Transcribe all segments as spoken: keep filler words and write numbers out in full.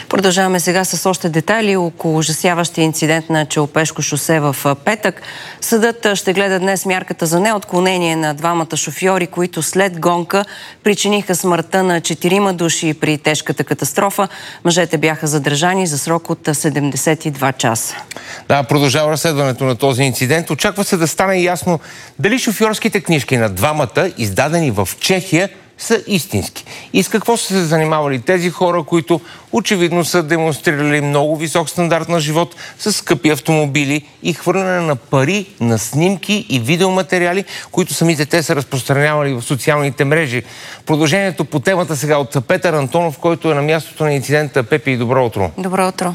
Продължаваме сега с още детайли около ужасяващия инцидент на Челопешко шосе в петък. Съдът ще гледа днес мярката за неотклонение на двамата шофьори, които след гонка причиниха смъртта на четирима души при тежката катастрофа. Мъжете бяха задържани за срок от седемдесет и два часа. Да, продължава разследването на този инцидент. Очаква се да стане ясно дали шофьорските книжки на двамата, издадени в Чехия, са истински. И с какво са се занимавали тези хора, които очевидно са демонстрирали много висок стандарт на живот с скъпи автомобили и хвърляне на пари на снимки и видеоматериали, които самите те са разпространявали в социалните мрежи. Продължението по темата сега от Петър Антонов, който е на мястото на инцидента. Пепи, добро утро. Добро утро.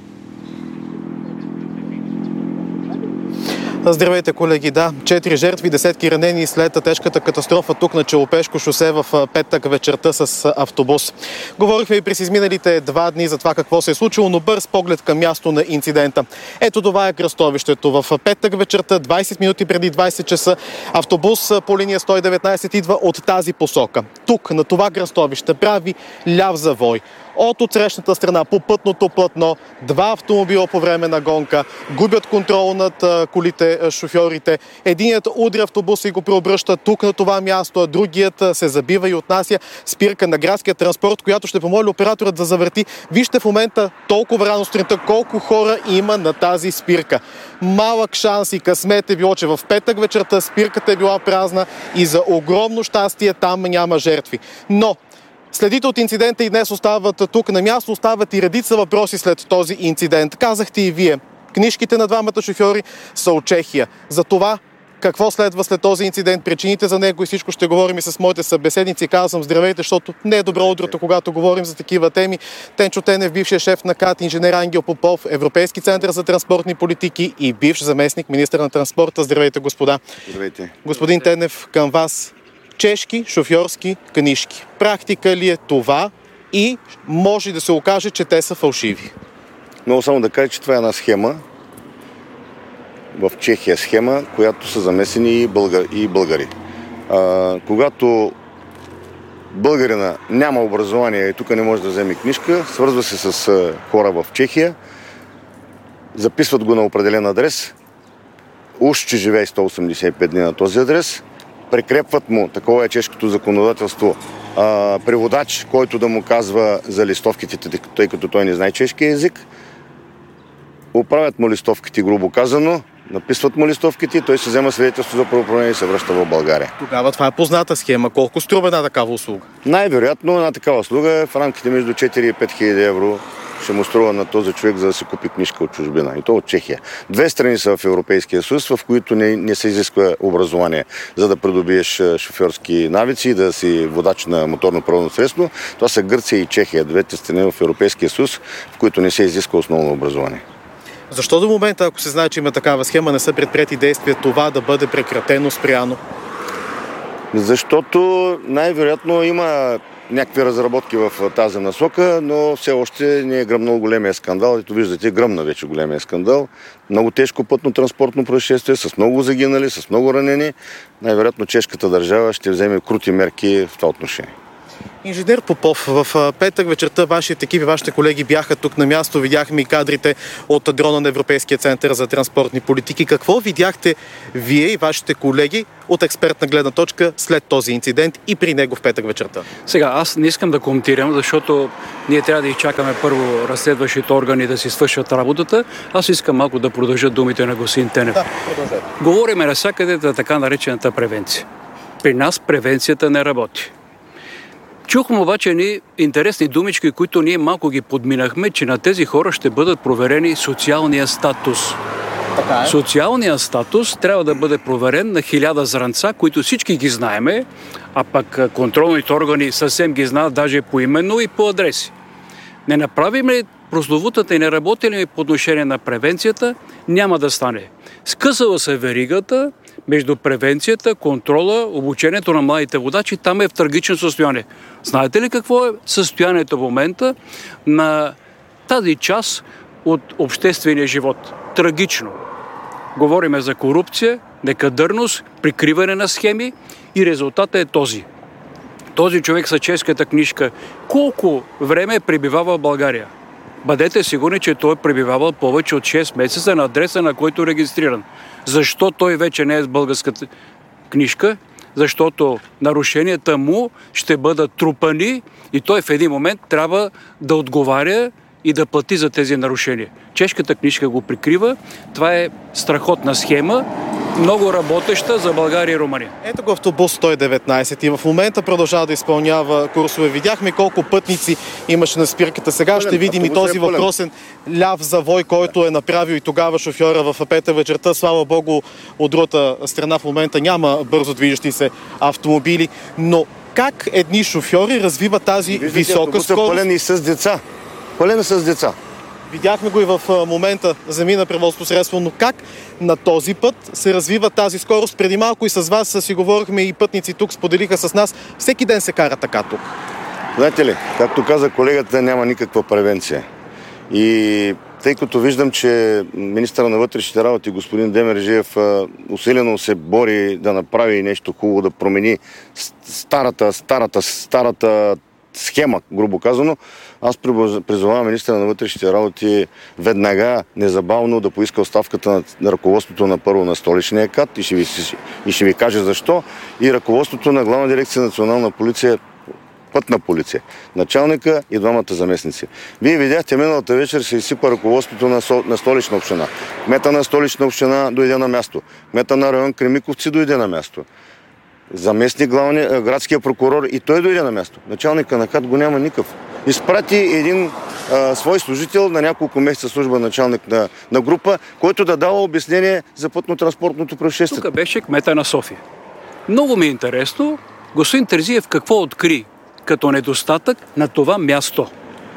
Здравейте, колеги. Да, четири жертви, десетки ранени след тежката катастрофа тук на Челопешко шосе в петък вечерта с автобус. Говорихме и през изминалите два дни за това какво се е случило, но бърз поглед към място на инцидента. Ето това е кръстовището. В петък вечерта, двайсет минути преди двайсет часа, автобус по линия сто и деветнайсет идва от тази посока. Тук, на това кръстовище, прави ляв завой. От отсрещната страна по пътното платно, два автомобила по време на гонка, губят контрол над колите шофьорите. Единият удря автобуса и го преобръща тук на това място, а другият се забива и отнася спирка на градския транспорт, която ще помоли операторът да завърти. Вижте в момента толкова рано сутринта колко хора има на тази спирка. Малък шанс и късмет е било, че в петък вечерта спирката е била празна и за огромно щастие там няма жертви. Но следите от инцидента и днес остават тук на място, остават и редица въпроси след този инцидент. Казахте и вие, книжките на двамата шофьори са от Чехия. За това какво следва след този инцидент, причините за него и всичко ще говорим и с моите събеседници. Казвам здравейте, защото не е добро утрото, когато говорим за такива теми. Тенчо Тенев, бившия шеф на КАТ, инженер Ангел Попов, Европейски център за транспортни политики и бивш заместник министър на транспорта. Здравейте, господа. Здравейте. Господин Тенев, към вас. Чешки шофьорски книжки. Практика ли е това и може да се окаже, че те са фалшиви? Много само да кажа, че това е една схема в Чехия, схема, която са замесени и, българ, и българи. А, когато българина няма образование и тук не може да вземе книжка, свързва се с а, хора в Чехия, записват го на определен адрес, уж че живее сто осемдесет и пет дни на този адрес, прикрепват му, такова е чешкото законодателство, а, преводач, който да му казва за листовките, тъй като той не знае чешки език. Оправят му листовките, грубо казано, написват му листовките, той се взема свидетелство за правоуправление и се връща в България. Тогава това е позната схема. Колко струва една такава услуга? Най-вероятно една такава услуга е в рамките между четири и пет хиляди евро. Ще му струва на този човек, за да си купи книжка от чужбина. И то от Чехия. Две страни са в Европейския съюз, в които не, не се изисква образование, за да придобиеш шофьорски навици и да си водач на моторно превозно средство. Това са Гърция и Чехия, двете страни в Европейския съюз, в които не се изисква основно образование. Защо до момента, ако се знае, че има такава схема, не са предприети действия това да бъде прекратено, спряно? Защото най-вероятно има някакви разработки в тази насока, но все още не е гръмнал големия скандал. Ето виждате, гръмна вече големия скандал. Много тежко пътно-транспортно происшествие, с много загинали, с много ранени. Най-вероятно чешката държава ще вземе крути мерки в това отношение. Инженер Попов, в петък вечерта вашият екип и вашите колеги бяха тук на място. Видяхме и кадрите от дрона на Европейския център за транспортни политики. Какво видяхте вие и вашите колеги от експертна гледна точка след този инцидент и при него в петък вечерта? Сега, аз не искам да коментирам, защото ние трябва да изчакаме първо разследващите органи да си свършат работата. Аз искам малко да продължа думите на господин Тенев. Да, продължете. Говориме навсякъде за така наречената превенция. При нас превенцията не работи. Чухме обаче ни интересни думички, които ние малко ги подминахме, че на тези хора ще бъдат проверени социалния статус. Така е. Социалният статус трябва да бъде проверен на хиляда зранца, които всички ги знаеме, а пък контролните органи съвсем ги знаят даже поименно и по адреси. Не направим ли прословутата и не работим ли по отношение на превенцията, няма да стане. Скъсала се веригата между превенцията, контрола, обучението на младите водачи, там е в трагично състояние. Знаете ли какво е състоянието в момента на тази част от обществения живот? Трагично. Говориме за корупция, некадърност, прикриване на схеми и резултатът е този. Този човек с чешката книжка колко време пребивава в България? бъдете сигурни, че той е пребивавал повече от шест месеца на адреса, на който е регистриран. Защо той вече не е с българската книжка? Защото нарушенията му ще бъдат трупани и той в един момент трябва да отговаря и да плати за тези нарушения. Чешката книжка го прикрива. Това е страхотна схема, много работеща за България и Румъния. Ето го автобус сто и деветнайсет и в момента продължава да изпълнява курсове. Видяхме колко пътници имаше на спирката. Сега ще видим и този въпросен ляв завой, който е направил и тогава шофьора в пета вечерта. Слава Богу, от другата страна в момента няма бързо движещи се автомобили. Но как едни шофьори развиват тази Виждате, висока скорост? Пълен и с деца. Пълен с деца. Видяхме го и в момента замина превозното средство, но как на този път се развива тази скорост? Преди малко и с вас си говорихме и пътници тук споделиха с нас. Всеки ден се кара така тук. Знаете ли, както каза колегата, няма никаква превенция. И тъй като виждам, че министъра на вътрешните работи господин Демерджиев усилено се бори да направи нещо хубаво, да промени старата, старата, старата схема, грубо казано, аз призовавам министъра на вътрешните работи веднага, незабавно да поиска оставката на ръководството на първо на столичния КАТ и ще ви, и ще ви кажа защо, и ръководството на Главна дирекция национална полиция, пътна полиция, началника и двамата заместници. Вие видяхте, миналата вечер се изсипа ръководството на, на столична община. Кмета на столична община дойде на място. Кмета на район Кремиковци дойде на място. Заместник главния, градския прокурор и той дойде на място. Началника на КАТ го няма никакъв. Изпрати един а, свой служител на няколко месеца служба началник на, на група, който да дава обяснение за пътно-транспортното происшествие. Тук беше кмета на София. Много ми е интересно, господин Терзиев какво откри като недостатък на това място.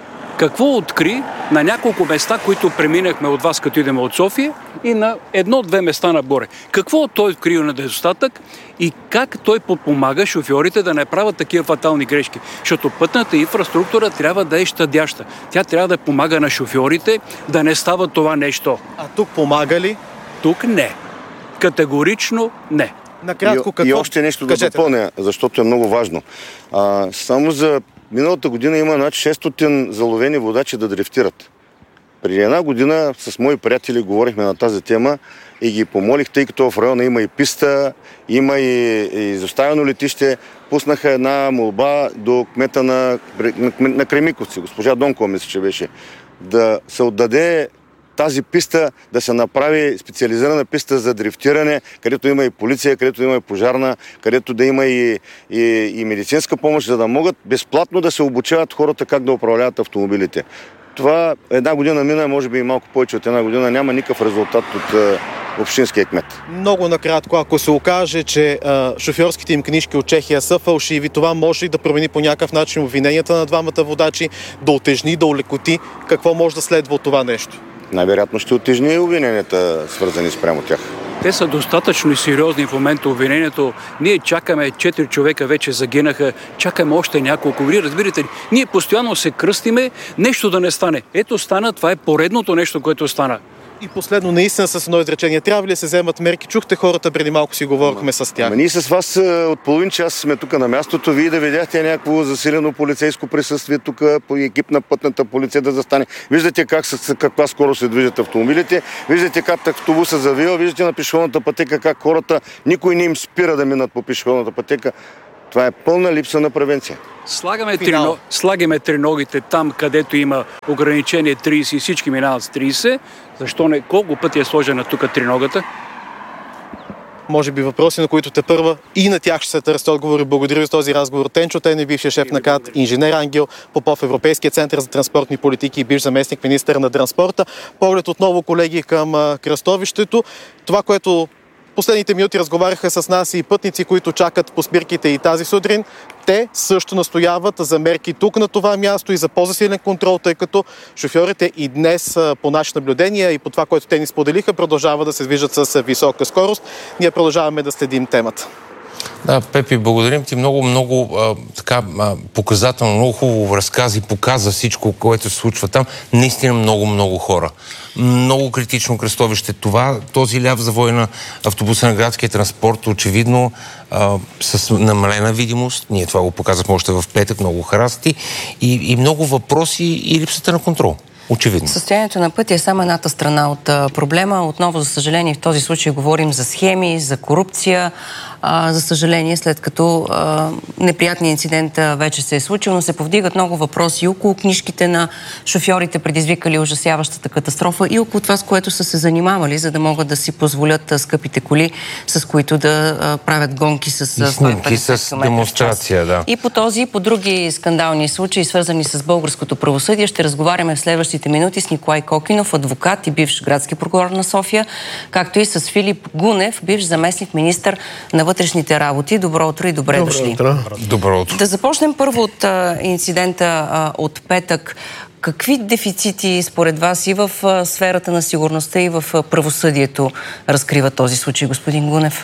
Какво откри на няколко места, които преминахме от вас, като идем от София, и на едно-две места нагоре. Какво той откри на недостатък и как той подпомага шофьорите да не правят такива фатални грешки? Защото пътната инфраструктура трябва да е щадяща. Тя трябва да помага на шофьорите да не става това нещо. А тук помага ли? Тук не. Категорично не. Накратко, и, какво? и още нещо да допълня, защото е много важно. А, само за миналата година има над шестстотин заловени водачи да дрифтират. Преди една година с мои приятели говорихме на тази тема и ги помолих, тъй като в района има и писта, има и, и изоставено летище, пуснаха една молба до кмета на, на, на Кремиковци, госпожа Донкова, мисля, че беше, да се отдаде тази писта, да се направи специализирана писта за дрифтиране, където има и полиция, където има и пожарна, където да има и, и, и медицинска помощ, за да могат безплатно да се обучават хората как да управляват автомобилите. Това една година мина, може би и малко повече от една година, няма никакъв резултат от е, общинския кмет. Много накратко, ако се окаже, че е, шофьорските им книжки от Чехия са фалшиви, това може и да промени по някакъв начин обвиненията на двамата водачи, да утежни, да улекоти. Какво може да следва от това нещо? Най-вероятно ще утежни и обвиненията, свързани спрямо тях. Те са достатъчно сериозни в момента обвинението. Ние чакаме, четири човека вече загинаха, чакаме още няколко. Вие разбирате ли, ние постоянно се кръстиме, нещо да не стане. Ето стана, това е поредното нещо, което стана. И последно, наистина с едно изречение, трябва ли да се вземат мерки? Чухте хората, преди малко си говорихме с тях. Ама ние с вас от половин час сме тук на мястото. Вие да видяхте някакво засилено полицейско присъствие тук, по екип на пътната полиция да застане. Виждате как с каква скоро се движат автомобилите, виждате как автобуса завива, виждате на пешеходната пътека как хората, никой не им спира да минат по пешеходната пътека. Това е пълна липса на превенция. Слагаме, трино, слагаме триногите там, където има ограничение трийсет и всички минават с трийсет. Защо не? Колко пъти е сложена тук триногата? Може би въпроси, на които те първа и на тях ще се търсят отговори. Благодаря за този разговор. Тенчо Тен е бившия шеф на КАТ, инженер Ангел Попов, Европейския център за транспортни политики и бивш заместник министър на транспорта. Поглед отново, колеги, към кръстовището. Това, което последните минути разговаряха с нас и пътници, които чакат по спирките и тази сутрин. Те също настояват за мерки тук на това място и за по-засилен контрол, тъй като шофьорите и днес по наши наблюдения и по това, което те ни споделиха, продължават да се движат с висока скорост. Ние продължаваме да следим темата. Да, Пепи, благодарим ти. Много, много а, така а, показателно, много хубаво разкази, показа всичко, което се случва там. Наистина много, много хора. Много критично кръстовище. Това, този ляв завой на автобуса на градския транспорт, очевидно а, с намалена видимост. Ние това го показахме още в петък, много харасти и, и много въпроси и липсата на контрол. Очевидно. Състоянието на пътя е само едната страна от а, проблема. Отново, за съжаление, в този случай говорим за схеми, за корупция. А, за съжаление, след като а, неприятният инцидент а, вече се е случил, но се повдигат много въпроси и около книжките на шофьорите, предизвикали ужасяващата катастрофа, и около това, с което са се занимавали, за да могат да си позволят а, скъпите коли, с които да а, правят гонки с сто и петдесет с демонстрация, да. И по този и по други скандални случаи, свързани с българското правосъдие, ще разговаряме в следващите минути с Николай Кокинов, адвокат и бивш градски прокурор на София, както и с Филип Гунев, бивш заместник министър на вътрешните работи. Добро утро и добре Добро дошли. Утро. Добро утро. Да започнем първо от а, инцидента а, от петък. Какви дефицити според вас и в а, сферата на сигурността, и в а, правосъдието разкрива този случай, господин Гунев?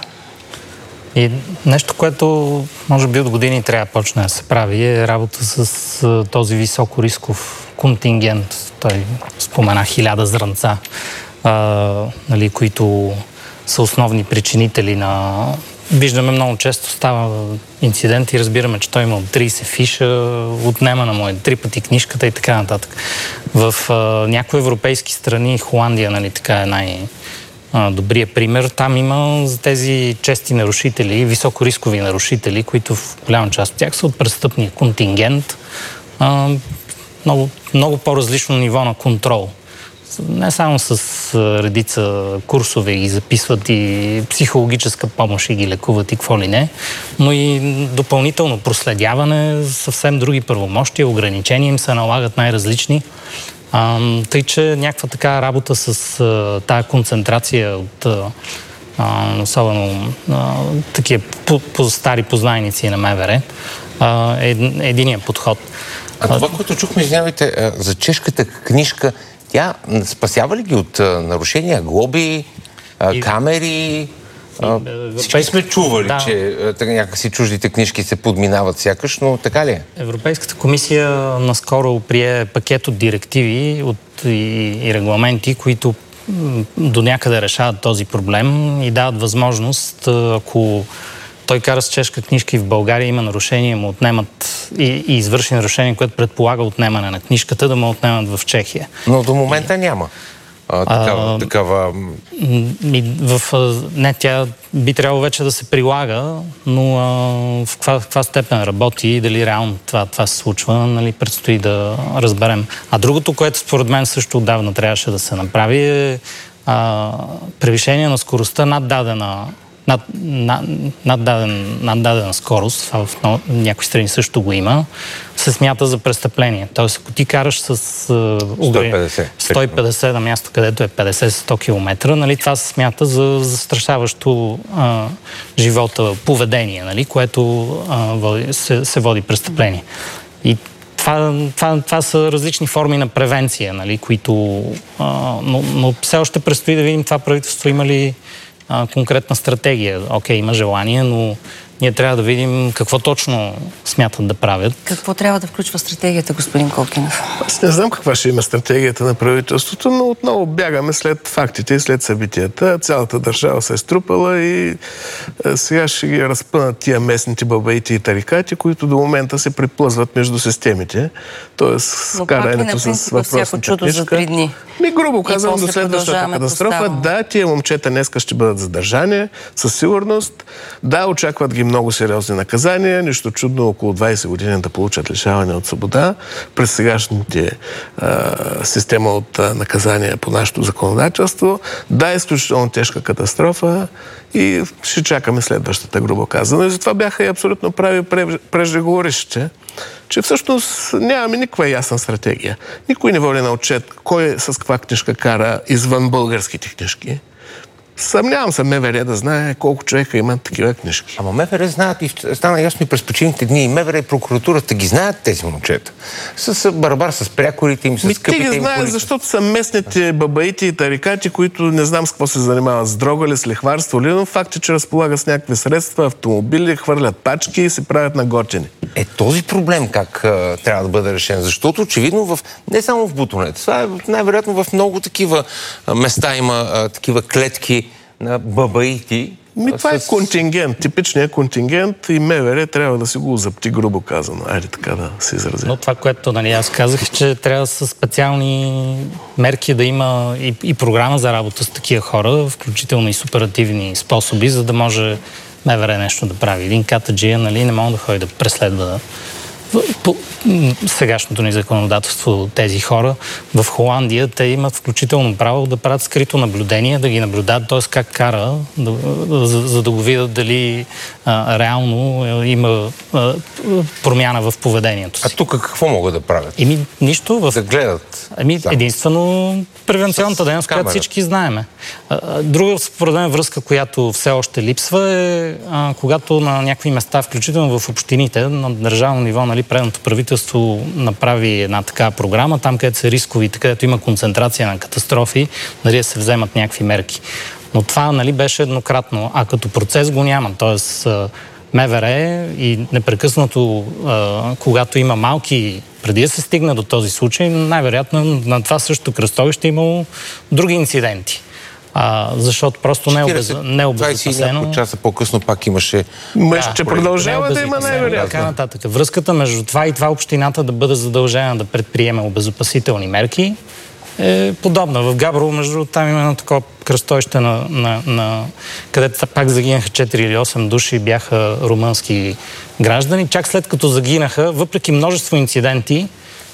И нещо, което може би от години трябва да почне да се прави, е работа с а, този високо рисков контингент. Той спомена хиляда зранца, а, нали, които са основни причинители на... Виждаме много често става инцидент и разбираме, че той има трийсет фиша, отнема на му е три пъти книжката и така нататък. В а, някои европейски страни, Холандия, нали, така е най-добрият пример, там има за тези чести нарушители, високорискови нарушители, които в голяма част от тях са от престъпния контингент, а, много, много по-различно ниво на контрол. Не само с редица курсове ги записват и психологическа помощ и ги лекуват и какво ли не, но и допълнително проследяване, съвсем други правомощия, ограничения им се налагат най-различни. А, тъй, че някаква така работа с а, тая концентрация от а, особено а, такива по, по стари познайници на МВР а, е единият подход. А това, което чухме, извинявайте, за чешката книжка, тя спасява ли ги от а, нарушения, глоби, а, камери? А, всички сме чували, да, че а, някакси чуждите книжки се подминават сякаш, но така ли е? Европейската комисия наскоро прие пакет от директиви от, и, и регламенти, които до някъде решават този проблем и дават възможност, ако той кара с чешка книжка и в България има нарушение, му отнемат и, и извърши нарушение, което предполага отнемане на книжката, да му отнемат в Чехия. Но до момента няма а, такава... А, такава... В, не, тя би трябвало вече да се прилага, но а, в, каква, в каква степен работи и дали реално това, това се случва, нали, предстои да разберем. А другото, което според мен също отдавна трябваше да се направи, е а, превишение на скоростта над дадена Над, над, над, даден, над дадена скорост, в някои страни също го има, се смята за престъпление. Тоест, ако ти караш с сто и петдесет, сто и петдесет на място, където е петдесет до сто километра, нали, това се смята за застрашаващо а, живота поведение, нали, което а, води, се, се води престъпление. И това, това, това са различни форми на превенция, нали, които... А, но, но все още предстои да видим това правителство има ли конкретна стратегия. Окей, има желание, но ние трябва да видим какво точно смятат да правят. Какво трябва да включва стратегията, господин Кокинов? Аз не знам каква ще има стратегията на правителството, но отново бягаме след фактите и след събитията. Цялата държава се е струпала и сега ще ги разпънат тия местните бабаити и тарикати, които до момента се приплъзват между системите. Тоест, карането с въпросната книжка. За три дни. Ми грубо казвам, до следващата катастрофа. Да, тия момчета днеска ще бъдат задържани, със сигурност. Да, очакват ги много сериозни наказания. Нищо чудно около двайсет години да получат лишаване от свобода. През сегашните а, система от а, наказания по нашето законодателство. Да, изключително тежка катастрофа и ще чакаме следващата, грубо казано. И затова бяха и абсолютно прави преждеговорищите, че всъщност нямаме никаква ясна стратегия. Никой не води на отчет кой с каква книжка кара извън българските книжки. Съмнявам се МВР да знае колко човека имат такива книжки. Ама МВР знаят и стана ясно и през почивните дни. И МВР и прокуратурата ги знаят тези момчета. С барабар, с прякорите им, с Ми, скъпите им. Те ги знаят, колите. защото са местните бабаити и тарикати, които не знам с какво се занимават, с дрога ли, с лихварство ли, но факт е, че разполагат с някакви средства, автомобили, хвърлят пачки и се правят на готини. Е, този проблем как а, трябва да бъде решен? Защото очевидно в, не само в Бутонет, това е най-вероятно в много такива а, места има а, такива клетки на бабаити, Ми, това е контингент, типичният контингент и МВР трябва да си го озапти, грубо казано. Айде така да се изразя. Но това, което нали, аз казах, че трябва с специални мерки да има и, и програма за работа с такива хора, включително и с оперативни способи, за да може МВР нещо да прави. Един катаджия, нали, не може да ходи да преследва по сегашното ни законодателство тези хора. В Холандия те имат включително право да правят скрито наблюдение, да ги наблюдават, т.е. как кара, да, за, за да го видят дали а, реално има а, промяна в поведението си. А тук какво могат да правят? Еми, нищо. В... Да гледат. Ами, единствено превенционната дейност, която всички знаеме. Друга, според мен, връзка, която все още липсва е, а, когато на някакви места, включително в общините, на държавно ниво, нали, предното правителство направи една такава програма, там където са рискови, където има концентрация на катастрофи, нали, да се вземат някакви мерки. Но това, нали, беше еднократно, а като процес го няма. Тоест, МВР и непрекъснато, когато има малки, преди да се стигне до този случай, най-вероятно на това същото кръстовище имало други инциденти. А, защото просто не е, обез... не е обезопасено. двайсет часа по-късно пак имаше... Да, ще продължава да има най-вероятно. Така нататък. Връзката между това и това общината да бъде задължена да предприеме обезопасителни мерки е подобна. В Габрово, между там има едно такова кръстовище, на, на, на, където пак загинаха четири или осем души, бяха румънски граждани. Чак след като загинаха, въпреки множество инциденти,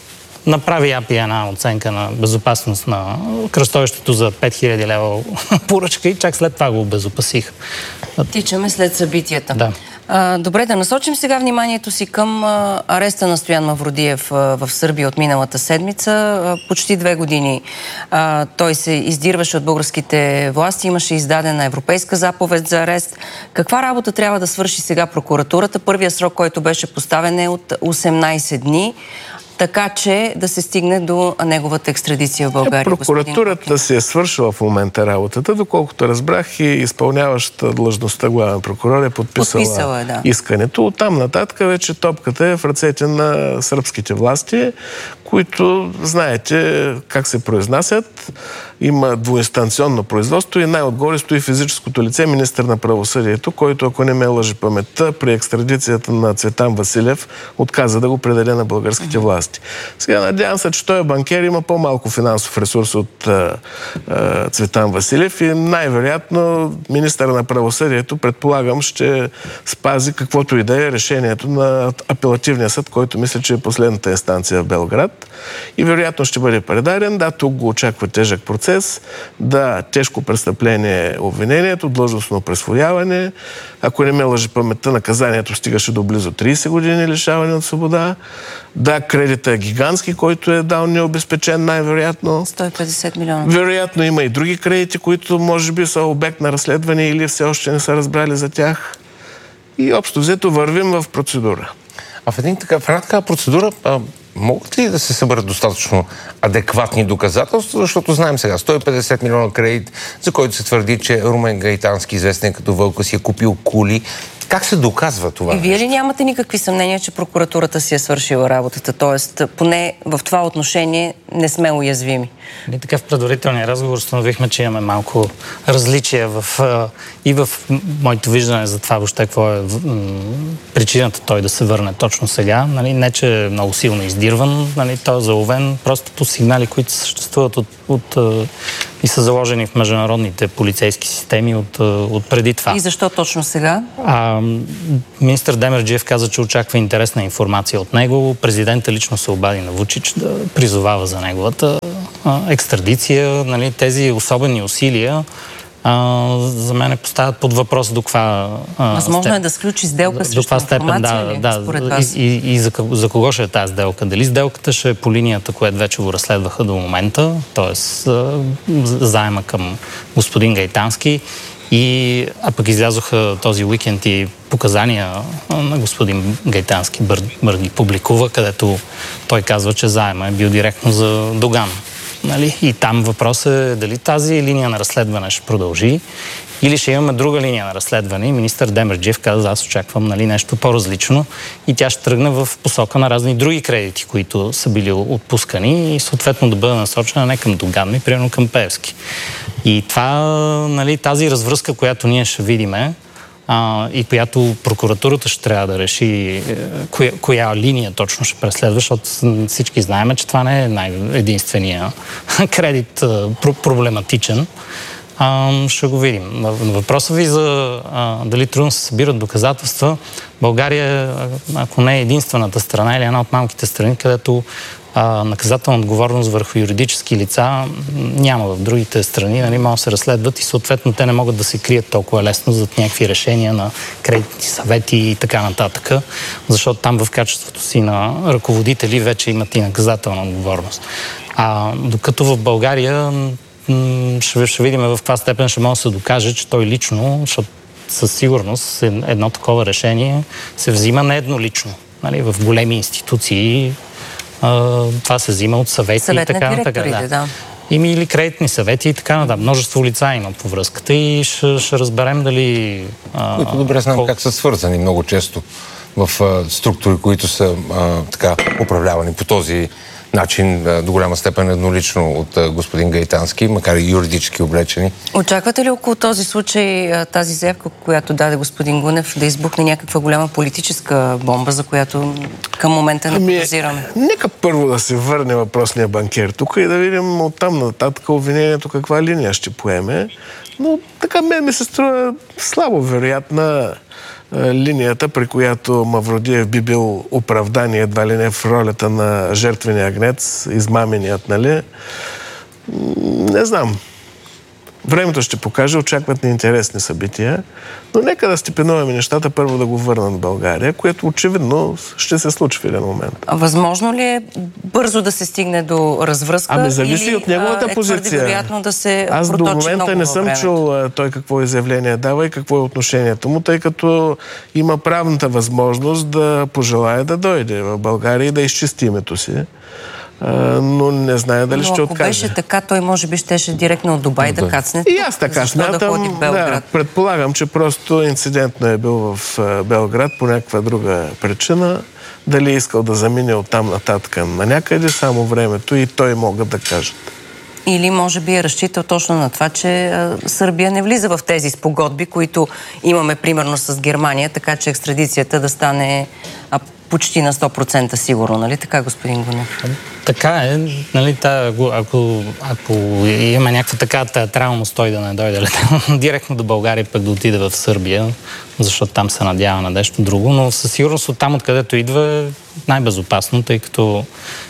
направи АПИ една оценка на безопасност на кръстовището за пет хиляди лева поръчка и чак след това го обезопасих. Тичаме след събитията. Да. А, добре, да насочим сега вниманието си към а, ареста на Стоян Мавродиев а, в Сърбия от миналата седмица. А, почти две години а, той се издирваше от българските власти, имаше издадена европейска заповед за арест. Каква работа трябва да свърши сега прокуратурата? Първият срок, който беше поставен, е от осемнайсет дни. Така че да се стигне до неговата екстрадиция в България. Прокуратурата си е свършила в момента работата, доколкото разбрах и изпълняваща длъжността главен прокурор е подписала, подписала е, да. искането. Оттам нататък вече топката е в ръцете на сръбските власти, които знаете как се произнасят. Има двуинстанционно производство и най-отгоре стои физическото лице, министър на правосъдието, който, ако не ме лъжи паметта, при екстрадицията на Цветан Василев отказа да го предаде на българските власти. Сега надявам се, че той е банкер, има по-малко финансов ресурс от а, а, Цветан Василев и най-вероятно министър на правосъдието, предполагам, ще спази каквото и да е решението на апелативния съд, който мисля, че е последната инстанция в Белград. И вероятно ще бъде предаден. Да, тук го очаква тежък процес. Да, тежко престъпление е обвинението, длъжностно присвояване. Ако не ме лъжи паметта, наказанието стигаше до близо трийсет години лишаване от свобода. Да, кредитът е гигантски, който е дал необезпечен най-вероятно. сто и петдесет милиона. Вероятно има и други кредити, които може би са обект на разследване или все още не са разбрали за тях. И общо взето вървим в процедура. А в, един така, в една такава процедура а, могат ли да се съберат достатъчно адекватни доказателства? Защото знаем сега, сто и петдесет милиона кредит, за който се твърди, че Румен Гайтански, известен като Вълка, си е купил кули. Как се доказва това? И вие ли нямате никакви съмнения, че прокуратурата си е свършила работата? Тоест, поне в това отношение не сме уязвими. И така в предварителния разговор установихме, че имаме малко различия в, и в моето виждане за това въобще какво е причината той да се върне точно сега. Нали, не, че е много силно издирван, нали, той е заловен просто по сигнали, които съществуват от, от, и са заложени в международните полицейски системи от, от преди това. И защо точно сега? А, министър Демерджиев каза, че очаква интересна информация от него. Президентът лично се обади на Вучич да призовава за неговата а, екстрадиция. Нали, тези особени усилия а, за мен поставят под въпрос до каква а, Възможно степ... е да сключи сделка срещу степен, информация, да, ли, да, според вас? И, и, и за, за кого ще е тази сделка? Дали сделката ще е по линията, която вече го разследваха до момента, т.е. заема към господин Гайтански, и, а пък излязоха този уикенд и показания на господин Гайтански Бърди публикува, където той казва, че заема е бил директно за Доган. Нали? И там въпросът е дали тази линия на разследване ще продължи или ще имаме друга линия на разследване. И министър Демерджиев каза, аз очаквам, нали, нещо по-различно и тя ще тръгне в посока на разни други кредити, които са били отпускани и съответно да бъде насочена не към Доган, ми примерно към Пеевски. И това, нали, тази развръзка, която ние ще видиме, а, и която прокуратурата ще трябва да реши коя, коя линия точно ще преследва, защото всички знаем, че това не е най-единствения кредит проблематичен. А, ще го видим. Въпросът ви за а, дали трудно се събират доказателства, България, ако не е единствената страна или една от малките страни, където а, наказателна отговорност върху юридически лица няма в другите страни, нали, могат да се разследват и съответно те не могат да се крият толкова лесно зад някакви решения на кредитни съвети и така нататък, защото там в качеството си на ръководители вече имат и наказателна отговорност. А докато в България ще, ще видим в каква степен ще може да се докаже, че той лично, защото със сигурност едно такова решение се взима не еднолично. Нали, в големи институции а, това се взима от съвети Съвет и така нататък. Да. Да. Има или кредитни съвети и така нататък. Множество лица има по връзката и ще, ще разберем дали... А, които добре знаем кол... как са свързани много често в а, структури, които са а, така управлявани по този начин до голяма степен еднолично от господин Гайтански, макар и юридически облечени. Очаквате ли около този случай тази заявка, която даде господин Гунев, да избухне някаква голяма политическа бомба, за която към момента не подозираме? Ами, нека първо да се върне въпросния банкер тук и да видим оттам нататък обвинението каква линия ще поеме. Но така мен ми се струва слабо вероятна линията, при която Мавродиев би бил оправдан едва ли не в ролята на жертвения агнец, измаменият, нали? Не знам. Времето ще покаже, очакват ни интересни събития, но нека да степенуваме нещата, първо да го върнат в България, което очевидно ще се случи в един момент. А възможно ли е бързо да се стигне до развръзка? Ами зависи или, от неговата е позиция. Вероятно да се Аз до момента не съм времето. чул той какво изявление дава и какво е отношението му, тъй като има правната възможност да пожелае да дойде в България и да изчисти името си. Uh, но не знае дали но ще откаже. Ако беше така, той може би щеше директно от Дубай да, да кацне. И аз така смятам. Да ходи в Белград. Да, предполагам, че просто инцидентно е бил в Белград по някаква друга причина. Дали е искал да замине оттам нататък на някъде, само времето и той могат да кажат. Или може би е разчитал точно на това, че а, Сърбия не влиза в тези спогодби, които имаме примерно с Германия, така че екстрадицията да стане а, почти на сто процента сигурно, нали така, господин Гунев? Така е, нали, та, ако, ако, ако има някаква така театралност той да не дойде директно до България, пък да отиде в Сърбия, защото там се надява на нещо друго, но със сигурност от там, откъдето идва, е най-безопасно, тъй като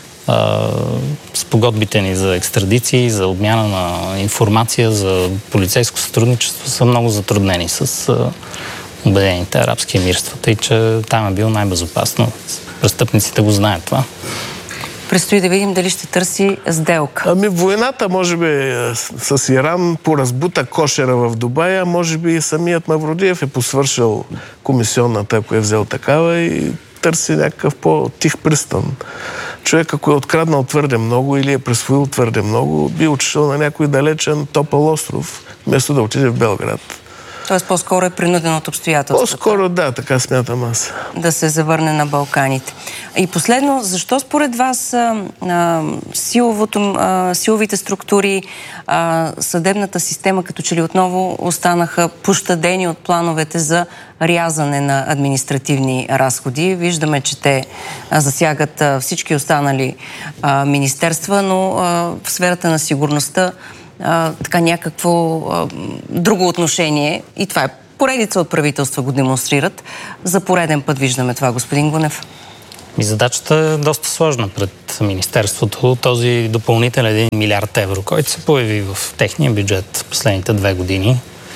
а, спогодбите ни за екстрадиции, за обмяна на информация, за полицейско сътрудничество са много затруднени с а, Обединените арабски емирства, тъй че там е било най-безопасно. Престъпниците го знаят това. Предстои да видим дали ще търси сделка. Ами войната, може би, с, с Иран поразбута кошера в Дубай, а може би и самият Мавродиев е посвършил комисионната, ако е взел такава и търси някакъв по-тих пристан. Човек, ако е откраднал твърде много или е присвоил твърде много, би отишъл на някой далечен топъл остров, вместо да отиде в Белград. Тоест по-скоро е принуден от обстоятелствата. По-скоро да, така смятам аз. Да се завърне на Балканите. И последно, защо според вас а, а, силовото, а, силовите структури, а, съдебната система като че ли отново останаха пощадени от плановете за рязане на административни разходи? Виждаме, че те а, засягат а, всички останали а, министерства, но а, в сферата на сигурността А, така някакво а, друго отношение и това е поредица от правителства го демонстрират. За пореден път виждаме това, господин Гунев. И задачата е доста сложна пред Министерството. Този допълнителен един милиард евро, който се появи в техния бюджет последните две години,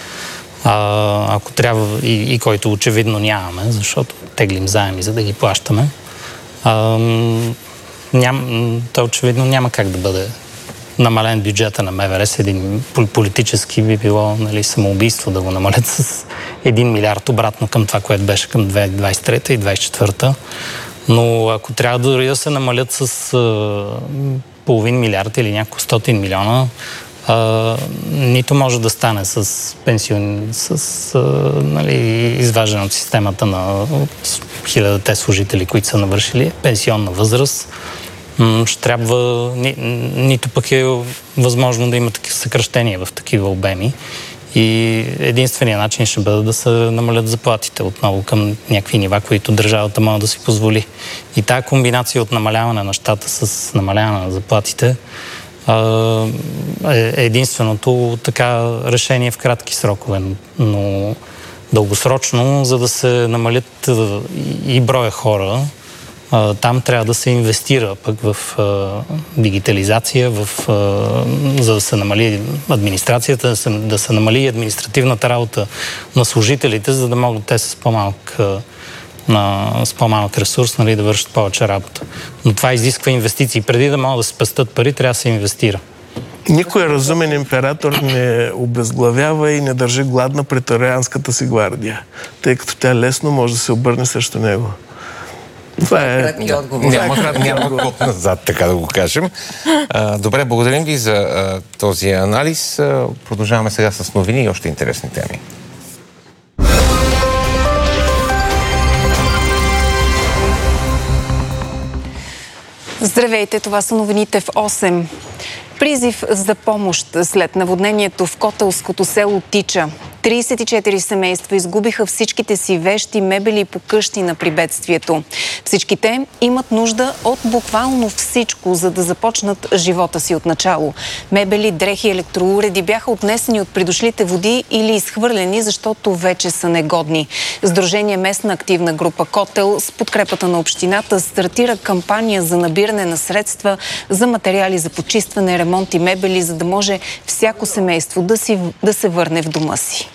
а, ако трябва и, и който очевидно нямаме, защото теглим заеми, за да ги плащаме, а, ням, то очевидно няма как да бъде намален бюджета на МВР с един политически би било, нали, самоубийство да го намалят с един милиард обратно към това, което беше към две хиляди двадесет и трета и двадесет и четвърта. Но ако трябва дори да се намалят с а, половин милиард или няколко стотин милиона, а, нито може да стане с пенсион, с а, нали, изваждане от системата на хилядата служители, които са навършили пенсионна възраст. Ще трябва, ни, нито пък е възможно да има такива съкращения в такива обеми. И единственият начин ще бъде да се намалят заплатите отново към някакви нива, които държавата може да си позволи. И тая комбинация от намаляване на щата с намаляване на заплатите е единственото така решение в кратки срокове. Но дългосрочно, за да се намалят и броя хора, там трябва да се инвестира пък в а, дигитализация, в, а, за да се намали администрацията, да се, да се намали административната работа на служителите, за да могат те с по-малък, а, на, с по-малък ресурс, нали, да вършат повече работа. Но това изисква инвестиции. Преди да могат да се спестят пари, трябва да се инвестира. Никой разумен император не обезглавява и не държи гладна претарианската си гвардия, тъй като тя лесно може да се обърне срещу него. Това е... Кратки отговор. Няма, няма код назад, така да го кажем. А, добре, благодарим ви за а, този анализ. А, продължаваме сега с новини и още интересни теми. Здравейте, това са новините в осем. Призив за помощ след наводнението в Котелското село Тича. трийсет и четири семейства изгубиха всичките си вещи, мебели и покъщи на прибедствието. Всички те имат нужда от буквално всичко, за да започнат живота си от начало. Мебели, дрехи, електроуреди бяха отнесени от придошлите води или изхвърлени, защото вече са негодни. Сдружение Местна активна група Котел с подкрепата на общината стартира кампания за набиране на средства за материали за почистване, ремонт и мебели, за да може всяко семейство да, си, да се върне в дома си.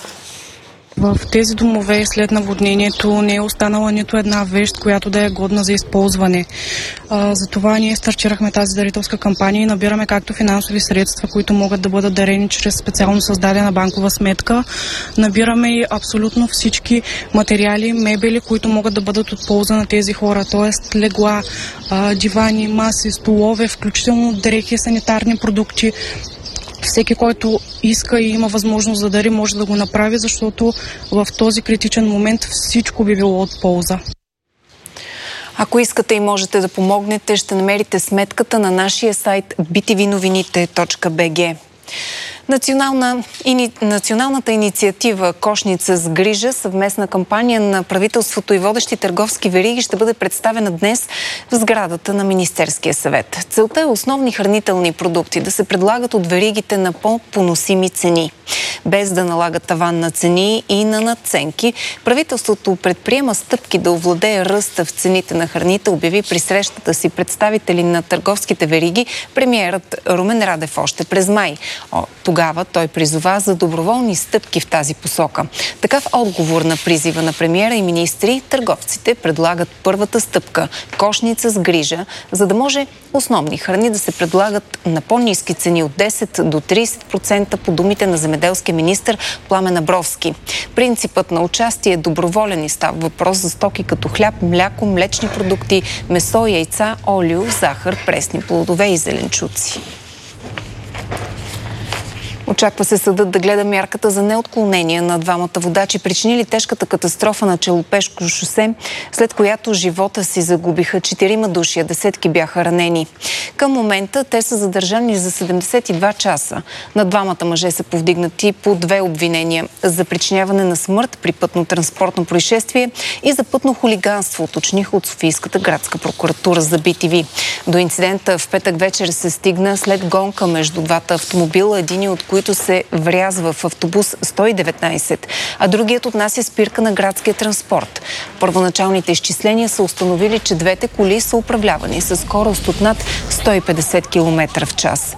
В тези домове след наводнението не е останала нито една вещ, която да е годна за използване. А, затова ние стартирахме тази дарителска кампания и набираме както финансови средства, които могат да бъдат дарени чрез специално създадена банкова сметка. Набираме и абсолютно всички материали, мебели, които могат да бъдат от полза на тези хора, т.е. легла, а, дивани, маси, столове, включително дрехи, санитарни продукти. Всеки, който иска и има възможност да дари, може да го направи, защото в този критичен момент всичко би било от полза. Ако искате и можете да помогнете, ще намерите сметката на нашия сайт би ти ви новините точка би джи. Национална, ини, националната инициатива Кошница с грижа, съвместна кампания на правителството и водещи търговски вериги, ще бъде представена днес в сградата на Министерския съвет. Целта е основни хранителни продукти да се предлагат от веригите на по-поносими цени. Без да налага таван на цени и на надценки, правителството предприема стъпки да овладее ръста в цените на храните, обяви при срещата си представители на търговските вериги премиерът Румен Радев още през май. О, тогава той призова за доброволни стъпки в тази посока. Така в отговор на призива на премиера и министри, търговците предлагат първата стъпка – кошница с грижа, за да може основни храни да се предлагат на по-ниски цени от десет до трийсет процента по думите на земеделския министър Пламен Абровски. Принципът на участие е доброволен и става въпрос за стоки като хляб, мляко, млечни продукти, месо, яйца, олио, захар, пресни плодове и зеленчуци. Очаква се съдът да гледа мярката за неотклонение на двамата водачи, причинили тежката катастрофа на Челопешко шосе, след която живота си загубиха четирима души, а десетки бяха ранени. Към момента те са задържани за седемдесет и два часа. На двамата мъже са повдигнати по две обвинения за причиняване на смърт при пътно-транспортно происшествие и за пътно хулиганство, уточниха от Софийската градска прокуратура за би ти ви. До инцидента в петък вечер се стигна след гонка между двата автомобила, един от които се врязва в автобус сто и деветнайсет, а другият отнася спирка на градския транспорт. Първоначалните изчисления са установили, че двете коли са управлявани с скорост от над сто и петдесет километра в час.